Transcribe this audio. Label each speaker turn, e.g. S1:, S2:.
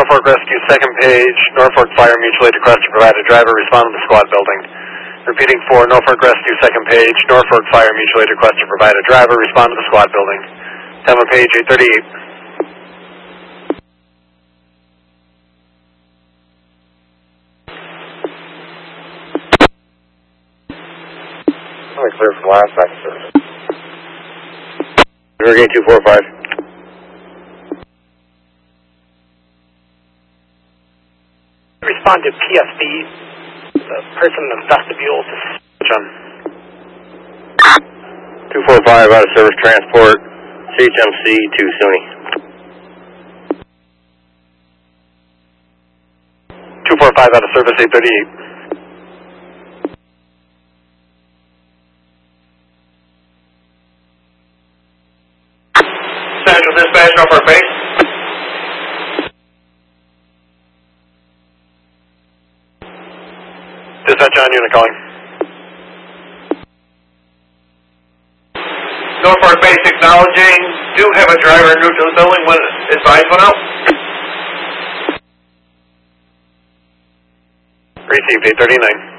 S1: Norfolk Rescue, second page, Norfolk Fire mutual aid request to provide a driver, respond to the squad building. Repeating for Norfolk Rescue, second page, Norfolk Fire mutual aid request to provide a driver, respond to the squad building. Time on page 838.
S2: Clear from last night, sir. Hurricane 245.
S3: Respond to PSV, the person in the vestibule to switch on.
S2: 245 out of service transport, CHMC to SUNY.
S1: 245 out of service 838.
S2: Central dispatch, Norfolk base.
S1: Dispatch on unit calling.
S2: Norfolk base acknowledging. Do have a driver new to the building when advised went out.
S1: Received 839.